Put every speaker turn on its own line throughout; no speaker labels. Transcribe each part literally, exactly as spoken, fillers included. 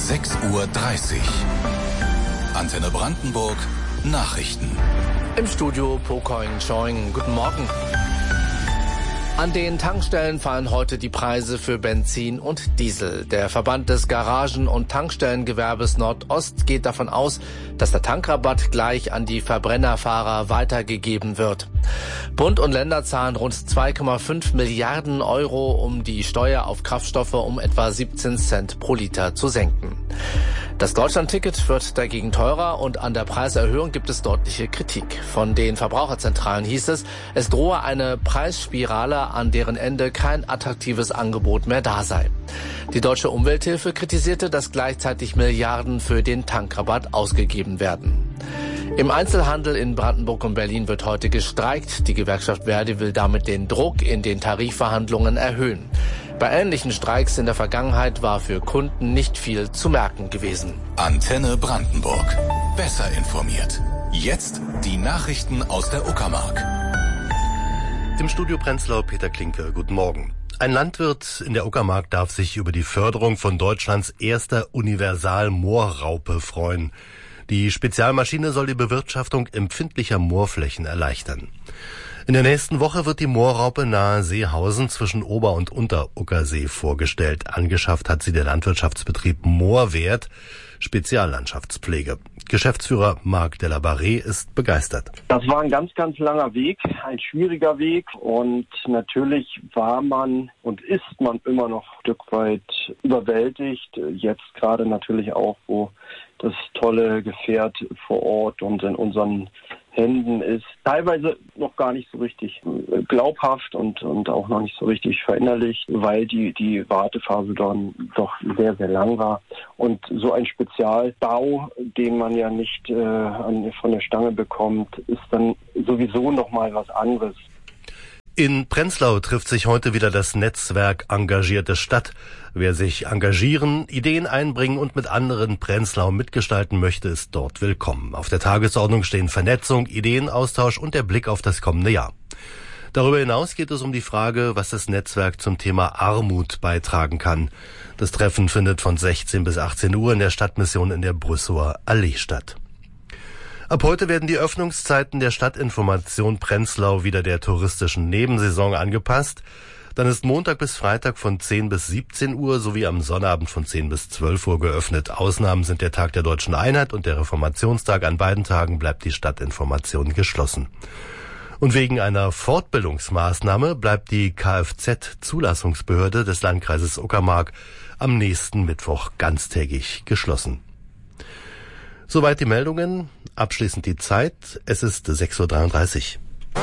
sechs Uhr dreißig. Antenne Brandenburg, Nachrichten.
Im Studio Pokoing Choing. Guten Morgen. An den Tankstellen fallen heute die Preise für Benzin und Diesel. Der Verband des Garagen- und Tankstellengewerbes Nordost geht davon aus, dass der Tankrabatt gleich an die Verbrennerfahrer weitergegeben wird. Bund und Länder zahlen rund zwei Komma fünf Milliarden Euro, um die Steuer auf Kraftstoffe um etwa siebzehn Cent pro Liter zu senken. Das Deutschlandticket wird dagegen teurer und an der Preiserhöhung gibt es deutliche Kritik. Von den Verbraucherzentralen hieß es, es drohe eine Preisspirale, an deren Ende kein attraktives Angebot mehr da sei. Die Deutsche Umwelthilfe kritisierte, dass gleichzeitig Milliarden für den Tankrabatt ausgegeben werden. Im Einzelhandel in Brandenburg und Berlin wird heute gestreikt. Die Gewerkschaft Verdi will damit den Druck in den Tarifverhandlungen erhöhen. Bei ähnlichen Streiks in der Vergangenheit war für Kunden nicht viel zu merken gewesen.
Antenne Brandenburg. Besser informiert. Jetzt die Nachrichten aus der Uckermark.
Im Studio Prenzlau Peter Klinke. Guten Morgen. Ein Landwirt in der Uckermark darf sich über die Förderung von Deutschlands erster Universal-Moorraupe freuen. Die Spezialmaschine soll die Bewirtschaftung empfindlicher Moorflächen erleichtern. In der nächsten Woche wird die Moorraupe nahe Seehausen zwischen Ober- und Unteruckersee vorgestellt. Angeschafft hat sie der Landwirtschaftsbetrieb Moorwert, Speziallandschaftspflege. Geschäftsführer Marc de la Barre ist begeistert.
Das war ein ganz, ganz langer Weg, ein schwieriger Weg und natürlich war man und ist man immer noch ein Stück weit überwältigt. Jetzt gerade natürlich auch, wo das tolle Gefährt vor Ort und in unseren Händen ist, teilweise noch gar nicht so richtig glaubhaft und, und auch noch nicht so richtig verinnerlicht, weil die, die Wartephase dann doch sehr, sehr lang war. Und so ein Spezialbau, den man ja nicht äh, an, von der Stange bekommt, ist dann sowieso nochmal was anderes.
In Prenzlau trifft sich heute wieder das Netzwerk Engagierte Stadt. Wer sich engagieren, Ideen einbringen und mit anderen Prenzlau mitgestalten möchte, ist dort willkommen. Auf der Tagesordnung stehen Vernetzung, Ideenaustausch und der Blick auf das kommende Jahr. Darüber hinaus geht es um die Frage, was das Netzwerk zum Thema Armut beitragen kann. Das Treffen findet von sechzehn bis achtzehn Uhr in der Stadtmission in der Brüsseler Allee statt. Ab heute werden die Öffnungszeiten der Stadtinformation Prenzlau wieder der touristischen Nebensaison angepasst. Dann ist Montag bis Freitag von zehn bis siebzehn Uhr sowie am Sonnabend von zehn bis zwölf Uhr geöffnet. Ausnahmen sind der Tag der Deutschen Einheit und der Reformationstag. An beiden Tagen bleibt die Stadtinformation geschlossen. Und wegen einer Fortbildungsmaßnahme bleibt die Kfz-Zulassungsbehörde des Landkreises Uckermark am nächsten Mittwoch ganztägig geschlossen. Soweit die Meldungen. Abschließend die Zeit. Es ist sechs Uhr dreiunddreißig.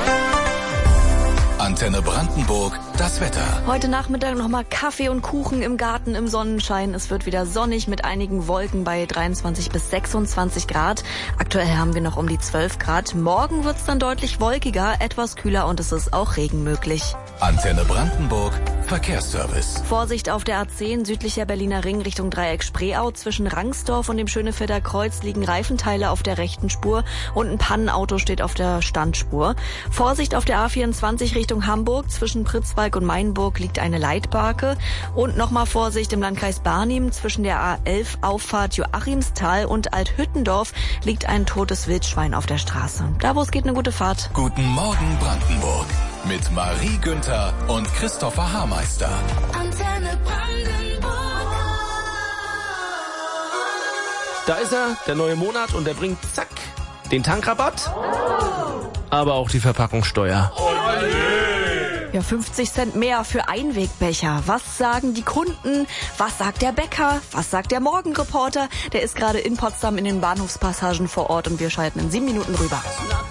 Antenne Brandenburg, das Wetter.
Heute Nachmittag nochmal Kaffee und Kuchen im Garten im Sonnenschein. Es wird wieder sonnig mit einigen Wolken bei dreiundzwanzig bis sechsundzwanzig Grad. Aktuell haben wir noch um die zwölf Grad. Morgen wird's dann deutlich wolkiger, etwas kühler und es ist auch Regen möglich.
Antenne Brandenburg, Verkehrsservice.
Vorsicht auf der A zehn, südlicher Berliner Ring Richtung Dreieck Spreeau. Zwischen Rangsdorf und dem Schönefelder Kreuz liegen Reifenteile auf der rechten Spur und ein Pannenauto steht auf der Standspur. Vorsicht auf der A vierundzwanzig Richtung Hamburg. Zwischen Pritzwalk und Mainburg liegt eine Leitbarke. Und nochmal Vorsicht im Landkreis Barnim. Zwischen der A elf Auffahrt Joachimsthal und Althüttendorf liegt ein totes Wildschwein auf der Straße. Da, wo es geht, eine gute Fahrt.
Guten Morgen Brandenburg. Mit Marie Günther und Christopher Haarmeister.
Antenne Brandenburg.
Da ist er, der neue Monat, und der bringt, zack, den Tankrabatt, aber auch die Verpackungssteuer.
Ja, fünfzig Cent mehr für Einwegbecher. Was sagen die Kunden? Was sagt der Bäcker? Was sagt der Morgenreporter? Der ist gerade in Potsdam in den Bahnhofspassagen vor Ort und wir schalten in sieben Minuten rüber.